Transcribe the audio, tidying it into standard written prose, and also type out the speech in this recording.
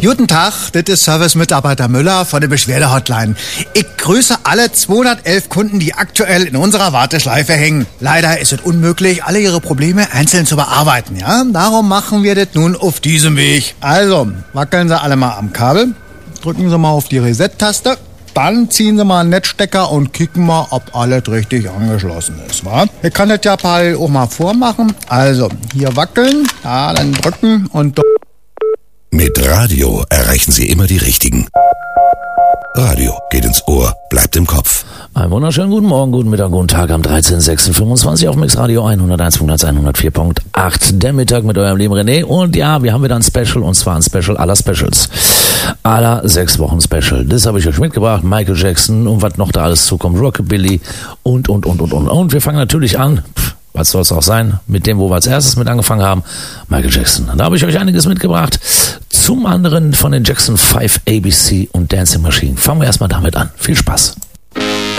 Guten Tag, das ist Service-Mitarbeiter Müller von der Beschwerde-Hotline. Ich grüße alle 211 Kunden, die aktuell in unserer Warteschleife hängen. Leider ist es unmöglich, alle ihre Probleme einzeln zu bearbeiten, ja? Darum machen wir das nun auf diesem Weg. Also, wackeln Sie alle mal am Kabel, drücken Sie mal auf die Reset-Taste, dann ziehen Sie mal einen Netzstecker und kicken mal, ob alles richtig angeschlossen ist, wa? Ich kann das ja auch mal vormachen. Also, hier wackeln, ja, dann drücken und... Mit Radio erreichen Sie immer die Richtigen. Radio geht ins Ohr, bleibt im Kopf. Einen wunderschönen guten Morgen, guten Mittag, guten Tag am 13.06.25 auf Mix Radio 101.104.8. Der Mittag mit eurem lieben René. Und ja, wir haben wieder ein Special, und zwar ein Special aller Specials. Aller 6 Wochen Special. Das habe ich euch mitgebracht. Michael Jackson und was noch da alles zukommt. Rockabilly und. Und wir fangen natürlich an. Was soll es auch sein, mit dem, wo wir als erstes mit angefangen haben, Michael Jackson. Da habe ich euch einiges mitgebracht. Zum anderen von den Jackson 5 ABC und Dancing Machine. Fangen wir erstmal damit an. Viel Spaß.